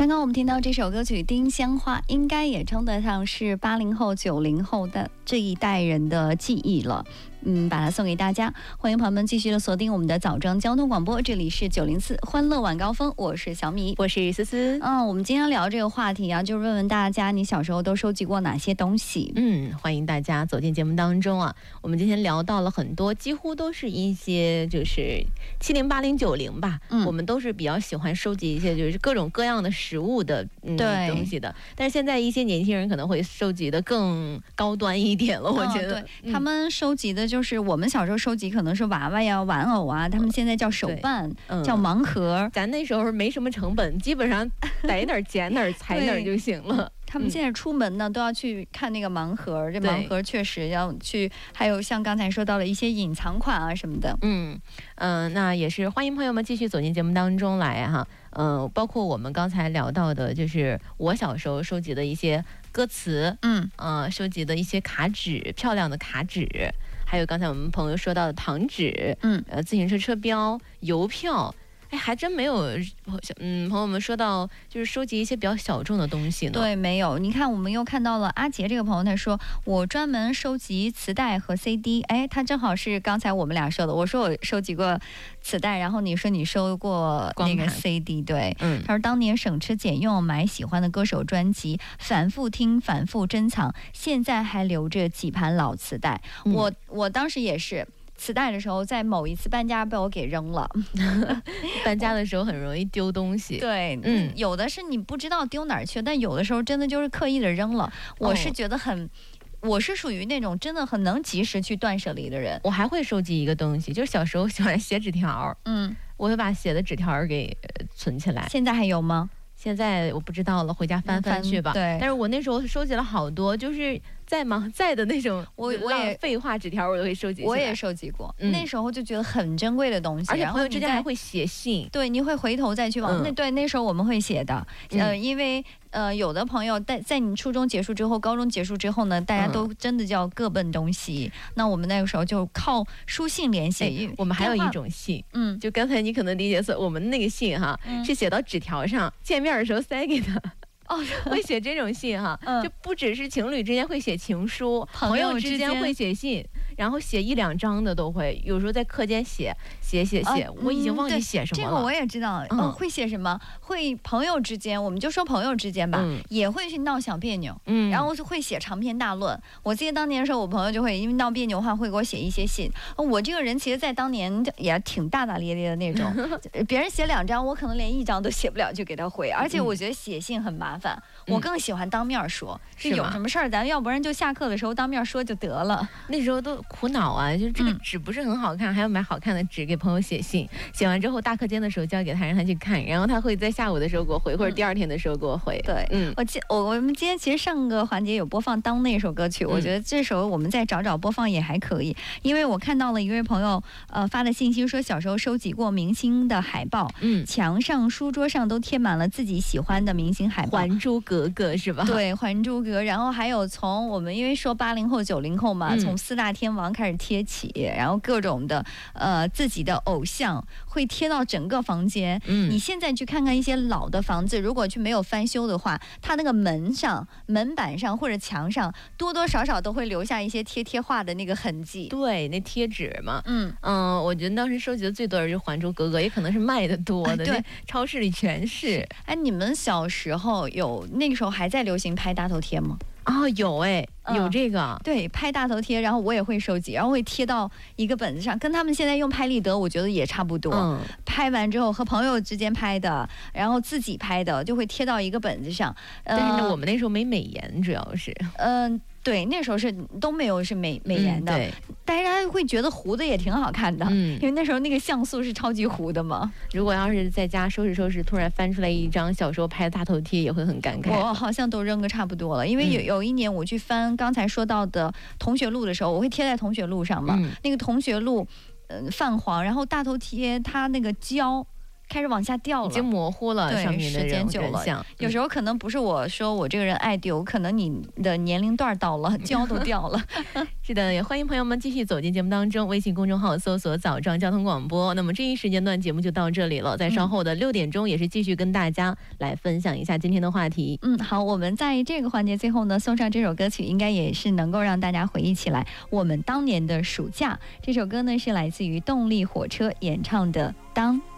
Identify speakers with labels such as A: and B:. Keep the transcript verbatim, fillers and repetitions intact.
A: 刚刚我们听到这首歌曲《丁香花》，应该也称得上是八零后、九零后的这一代人的记忆了。嗯，把它送给大家。欢迎朋友们继续的锁定我们的早装交通广播，这里是九零四欢乐晚高峰，我是小米，
B: 我是思思。
A: 嗯，我们今天聊这个话题啊，就是问问大家，你小时候都收集过哪些东西？
B: 嗯，欢迎大家走进节目当中啊。我们今天聊到了很多，几乎都是一些就是七零、八零、九零吧。嗯，我们都是比较喜欢收集一些就是各种各样的食物的、嗯、对东西的。但是现在一些年轻人可能会收集的更高端一点了，我觉得。
A: 哦、对、嗯，他们收集的就是我们小时候收集可能是娃娃呀、玩偶啊，他们现在叫手办，嗯、叫盲盒。
B: 咱那时候没什么成本，基本上逮哪儿捡哪儿裁哪儿就行了。
A: 他们现在出门呢、嗯、都要去看那个盲盒，这盲盒确实要去，还有像刚才说到了一些隐藏款啊什么的。
B: 嗯嗯、呃，那也是欢迎朋友们继续走进节目当中来哈。嗯、呃，包括我们刚才聊到的，就是我小时候收集的一些歌词，嗯呃，收集的一些卡纸，漂亮的卡纸，还有刚才我们朋友说到的糖纸，嗯呃，自行车车标、邮票。哎，还真没有，嗯，朋友们说到就是收集一些比较小众的东西呢。
A: 对，没有。你看，我们又看到了阿杰这个朋友，他说我专门收集磁带和 C D。哎，他正好是刚才我们俩说的。我说我收集过磁带，然后你说你收过那个 C D。对，嗯。他说当年省吃俭用买喜欢的歌手专辑，反复听，反复珍藏，现在还留着几盘老磁带。嗯、我我当时也是。磁带的时候，在某一次搬家被我给扔了。
B: 搬家的时候很容易丢东西。
A: 对，嗯，有的是你不知道丢哪儿去，但有的时候真的就是刻意的扔了。我是觉得很，哦、我是属于那种真的很能及时去断舍离的人。
B: 我还会收集一个东西，就是小时候喜欢写纸条，嗯，我会把写的纸条给、呃、存起来。
A: 现在还有吗？
B: 现在我不知道了，回家翻翻去吧。对，但是我那时候收集了好多，就是在吗在的那种，
A: 我我也
B: 废话纸条我都会收集起来。
A: 我也收集过、嗯，那时候就觉得很珍贵的东西，
B: 而且朋友之间还会写信。
A: 对，你会回头再去往、嗯、那对那时候我们会写的，呃，因为呃有的朋友在在你初中结束之后，高中结束之后呢，大家都真的叫各奔东西。嗯、那我们那个时候就靠书信联系。
B: 哎、我们还有一种信，嗯，就刚才你可能理解错，我们那个信哈、嗯、是写到纸条上，见面的时候塞给他。哦，会写这种信哈、嗯，就不只是情侣之间会写情书，朋友之间会写信，然后写一两张的都会，有时候在课间写写写写、啊，我已经忘记写什么了。
A: 这个我也知道，嗯、哦，会写什么？会朋友之间，我们就说朋友之间吧，嗯、也会去闹小别扭，嗯，然后会写长篇大论。我记得当年的时候，我朋友就会因为闹别扭的话，会给我写一些信。我这个人其实，在当年也挺大大咧咧的那种，别人写两张，我可能连一张都写不了就给他回，而且我觉得写信很麻烦。我更喜欢当面说，就有什么事儿咱要不然就下课的时候当面说就得了。
B: 那时候都苦恼啊，就是这个纸不是很好看，嗯、还要买好看的纸给朋友写信，写完之后大课间的时候交给他让他去看，然后他会在下午的时候给我回，或者第二天的时候给我回。
A: 嗯、对，嗯，我记我我们今天其实上个环节有播放当那首歌曲，嗯、我觉得这首我们再找找播放也还可以，因为我看到了一位朋友呃发的信息说小时候收集过明星的海报，嗯，墙上书桌上都贴满了自己喜欢的明星海报，
B: 还珠格格是吧？
A: 对，还珠格，然后还有从我们因为说八零后九零后嘛、嗯，从四大天王开始贴起，然后各种的呃自己的偶像会贴到整个房间。嗯，你现在去看看一些老的房子，如果去没有翻修的话，它那个门上、门板上或者墙上多多少少都会留下一些贴贴画的那个痕迹。
B: 对，那贴纸嘛，嗯嗯、呃，我觉得当时收集的最多的就是还珠格格，也可能是卖的多的，对，超市里全是。
A: 哎，你们小时候有那个时候还在流行拍大头贴吗？
B: 哦，有哎，有这个、嗯，
A: 对，拍大头贴，然后我也会收集，然后会贴到一个本子上，跟他们现在用拍立得，我觉得也差不多。嗯，拍完之后和朋友之间拍的，然后自己拍的，就会贴到一个本子上。
B: 呃、但是我们那时候没美颜，主要是，
A: 嗯、呃。对，那时候是都没有是美美颜的、嗯，对，大家会觉得糊的也挺好看的，嗯，因为那时候那个像素是超级糊的嘛。
B: 如果要是在家收拾收拾，突然翻出来一张小时候拍的大头贴，也会很感慨。
A: 我好像都扔个差不多了，因为有有一年我去翻刚才说到的同学录的时候，我会贴在同学录上嘛，嗯、那个同学录，嗯、呃，泛黄，然后大头贴它那个胶。 开始往下掉了，
B: 已经模糊了上面的人像。
A: 有时候可能不是我说我这个人爱丢，可能你的年龄段到了，胶都掉了。
B: 是的，也欢迎朋友们继续走进节目当中，微信公众号搜索早上交通广播。那么这一时间段节目就到这里了，在稍后的六点钟也是继续跟大家来分享一下今天的话题。
A: 嗯，好，我们在这个环节最后呢送上这首歌曲，应该也是能够让大家回忆起来我们当年的暑假。这首歌呢是来自于动力火车演唱的《当》。